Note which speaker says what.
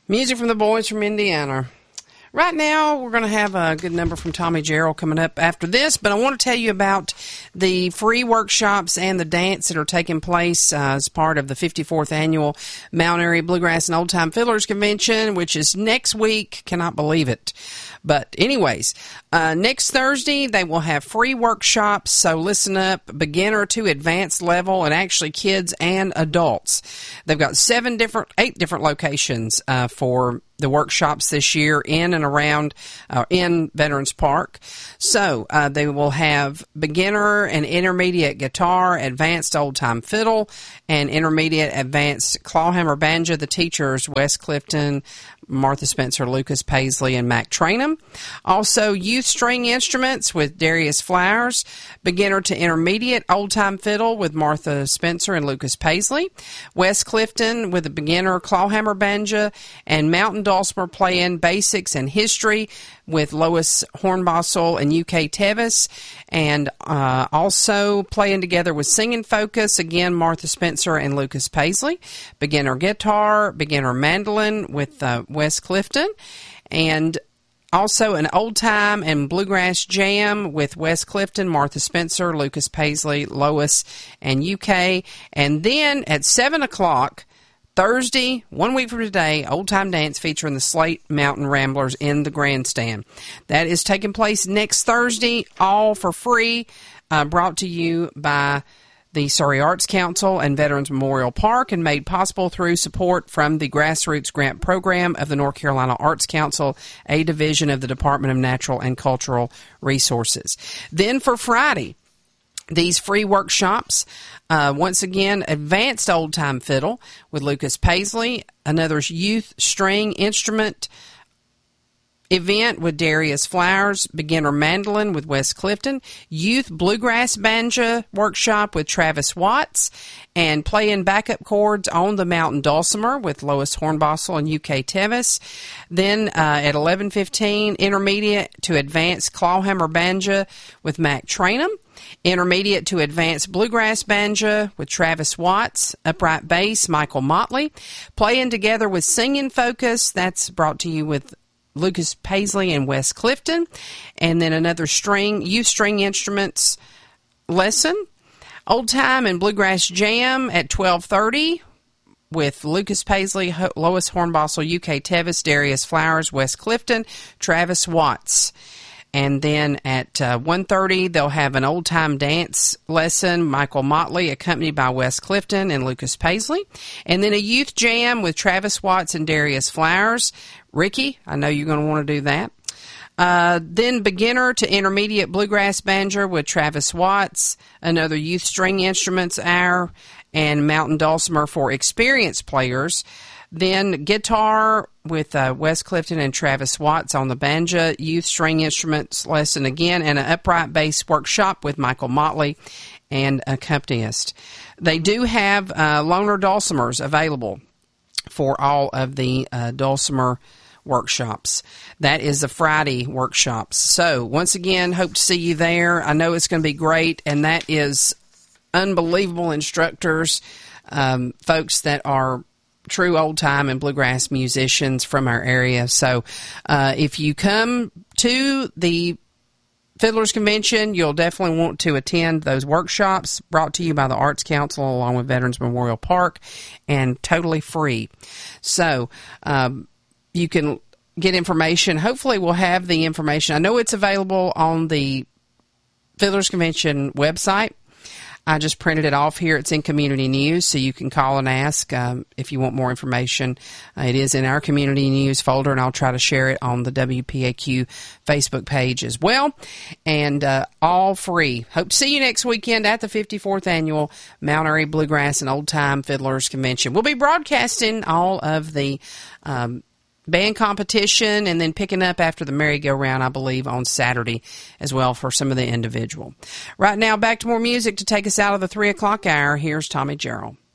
Speaker 1: Music from the boys from Indiana. Right now, we're going to have a good number from Tommy Gerald coming up after this, but I want to tell you about the free workshops and the dance that are taking place as part of the 54th Annual Mount Airy Bluegrass and Old Time Fiddlers Convention, which is next week. Cannot believe it. But anyways, next Thursday, they will have free workshops, so listen up, beginner to advanced level, and actually kids and adults. They've got 8 different locations for the workshops this year in and around in Veterans Park. So they will have beginner and intermediate guitar, advanced old-time fiddle, and intermediate advanced clawhammer banjo. The teachers, Wes Clifton, Martha Spencer, Lucas Paisley, and Mac Trainum. Also, youth string instruments with Darius Flowers, beginner to intermediate old-time fiddle with Martha Spencer and Lucas Paisley, Wes Clifton with a beginner clawhammer banjo, and Mountain Dulcimer playing basics and history with Lois Hornbostel and UK Tevis, and also playing together with Singing Focus, again, Martha Spencer and Lucas Paisley, beginner guitar, beginner mandolin with Wes Clifton, and also an old-time and bluegrass jam with Wes Clifton, Martha Spencer, Lucas Paisley, Lois, and UK. And then at 7 o'clock, Thursday, 1 week from today, old-time dance featuring the Slate Mountain Ramblers in the grandstand. That is taking place next Thursday, all for free, brought to you by the Surrey Arts Council and Veterans Memorial Park, and made possible through support from the Grassroots Grant Program of the North Carolina Arts Council, a division of the Department of Natural and Cultural Resources. Then for Friday, these free workshops, once again, advanced old-time fiddle with Lucas Paisley, another youth string instrument event with Darius Flowers, beginner mandolin with Wes Clifton, youth bluegrass banjo workshop with Travis Watts, and playing backup chords on the Mountain Dulcimer with Lois Hornbostel and UK Tevis. Then at 11:15, intermediate to advanced clawhammer banjo with Mac Trainum, intermediate to advanced bluegrass banjo with Travis Watts, upright bass Michael Motley, playing together with Singing Focus, that's brought to you with Lucas Paisley and Wes Clifton, and then another youth string instruments lesson, old time and bluegrass jam at 12:30 with Lucas Paisley, Lois Hornbostel, UK Tevis, Darius Flowers, Wes Clifton, Travis Watts. And then at 1:30, they'll have an old-time dance lesson, Michael Motley, accompanied by Wes Clifton and Lucas Paisley. And then a youth jam with Travis Watts and Darius Flowers. Ricky, I know you're going to want to do that. Then beginner to intermediate bluegrass banjo with Travis Watts, another youth string instruments hour, and Mountain Dulcimer for experienced players. Then guitar with Wes Clifton and Travis Watts on the banjo, youth string instruments lesson again, and an upright bass workshop with Michael Motley and accompanist. They do have loaner dulcimers available for all of the dulcimer workshops. That is the Friday workshops. So once again, hope to see you there. I know it's going to be great, and that is unbelievable instructors, folks that are true old-time and bluegrass musicians from our area. So if you come to the Fiddlers Convention, you'll definitely want to attend those workshops brought to you by the Arts Council along with Veterans Memorial Park, and totally free. So you can get information. Hopefully we'll have the information. I know it's available on the Fiddlers Convention website. I just printed it off here. It's in Community News, so you can call and ask if you want more information. It is in our Community News folder, and I'll try to share it on the WPAQ Facebook page as well. And all free. Hope to see you next weekend at the 54th Annual Mount Airy Bluegrass and Old Time Fiddlers Convention. We'll be broadcasting all of the band competition, and then picking up after the merry-go-round, I believe, on Saturday as well for some of the individual. Right now, back to more music to take us out of the 3 o'clock hour. Here's Tommy Gerald.